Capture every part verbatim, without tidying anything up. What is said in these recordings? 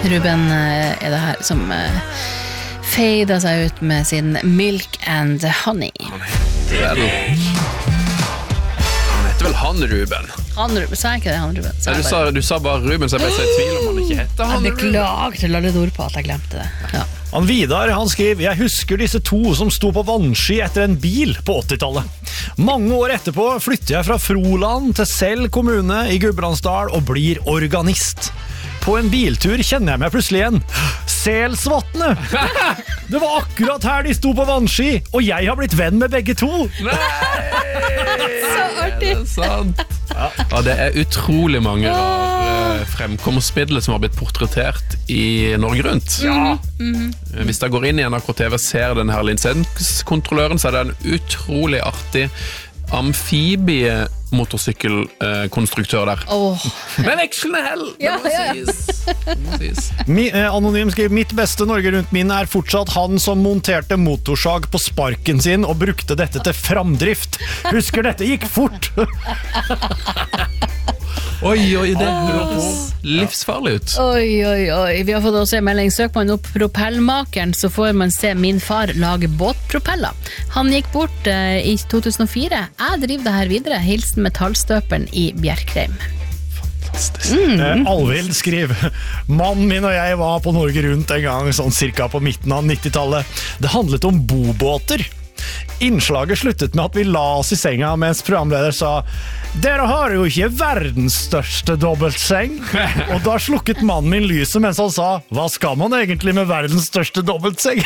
Ruben er det her som fader seg ut med sin Milk and Honey. Han heter vel han Ruben. Han Ruben, sa jeg ikke det, han Ruben? Ja, du, sa, du sa bare Ruben, så jeg ble så i tvil om han ikke heter han Ruben. Jeg beklager til alle ord på at jeg glemte det. Ja. Han Vidar, han skriver: Jeg husker disse to som sto på vannski etter en bil på åttitallet. Mange år etterpå flytter jeg fra Froland til Sel kommune i Gudbrandsdal og blir organist. På en biltur kjenner jeg meg plutselig igjen. Selsvatne! Det var akkurat her de sto på vannski, og jeg har blitt venn med begge to. Nei! Så artig! Er det sant? Ja. Ja, det er utrolig mange rare fremkomstmidler som har blitt portrettert i Norge Rundt. Ja. Mm-hmm. Hvis jeg går inn i N R K T V og ser den her lisenskontrolløren, så er det en utrolig artig amfibie-motorsykkelkonstruktør der. Oh. Med vekslende hell! Det må ja, ja. sies. Det må sies. Mi, eh, Anonym skriver: Mitt beste Norge Rundt min er fortsatt han som monterte motorsag på sparken sin og brukte dette til framdrift. Husker dette gikk fort. Oi, oi, det høres livsfarlig ut. Oi, oi, oi. Vi har fått også en melding. Søk man opp propellmakeren, så får man se min far lage båtpropeller. Han gikk bort eh, i to tusen og fire. Jeg driver det her videre. Hilsen metallstøperen i Bjerkreim. Mm. Eh, Alvild skriver: Mannen min og jeg var på Norge Rundt en gang, sånn cirka på midten av nittitallet. Det handlet om bobåter. Innslaget sluttet med at vi la oss i senga mens programleder sa: Dere har jo ikke verdens største dobbeltseng. Og da slukket mannen min lyset mens han sa: Hva skal man egentlig med verdens største dobbeltseng?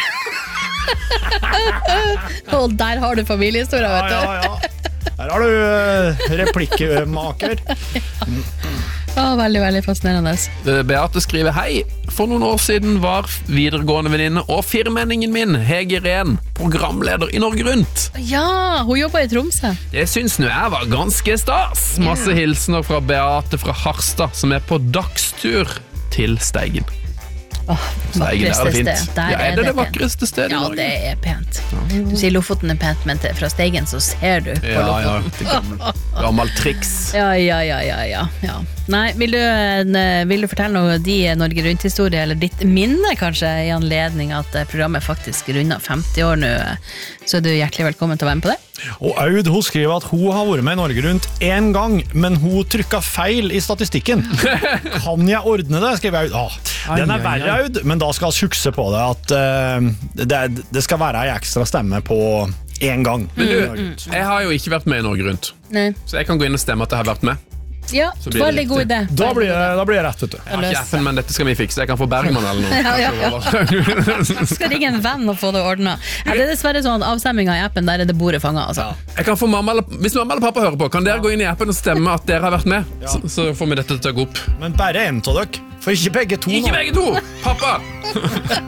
Og der har du familiehistorie, vet du. Ja, ja, ja. Her har du uh, replikkmaker. Ja, veldig, veldig fascinerende. Beate skriver: Hei, for noen år siden var videregående venninne og firmenningen min, Hege Ren, programleder i Norge Rundt. Ja, hun jobber i Tromsø. Det syns nå jeg var ganske stas. Masse hilsener fra Beate fra Harstad, som er på dagstur til Steigen. Åh, Steigen, der er det fint. sted. Der Ja, er det det pent. vakreste stedet i Ja, Norge? det er pent. Du sier Lofoten er pent, men til- fra Steigen så ser du på Ja, ja, Lofoten. det gammel, gammel triks. Ja, ja, ja, ja, ja, ja. Nei, vil du, eh, vil du fortelle noe av de Norge Rundt-historie, eller ditt minne kanskje, i anledning at eh, programmet faktisk runder femti år nå, så er du hjertelig velkommen til å være med på det. Og Aud, hun skriver at hun har vært med i Norge Rundt en gang, men hun trykket feil i statistikken. Kan jeg ordne det, skriver Aud. Ah, den er verre, Aud, men da skal vi hukse på det at uh, det, det skal være en ekstra stemme på en gang. Men du, jeg har jo ikke vært med i Norge Rundt, Nei. så jeg kan gå inn og stemme at jeg har vært med. Ja, Så blir det veldig god riktig. idé. Da blir, det, da blir det rett, vet du. Jeg har ikke appen, men dette skal vi fikse. Jeg kan få Bergman eller noe. Ja, ja, ja. Skal ringe en venn og få det ordnet. Ja, det er dessverre sånn at avstemminga i appen, der er det bordet fanget, altså. Jeg kan få mamma eller, hvis mamma eller pappa hører på, kan dere gå inn i appen og stemme at dere har vært med? Så, så får vi dette til å gå opp. Men bare en av dere, for ikke begge to. Ikke nå. begge to! Pappa!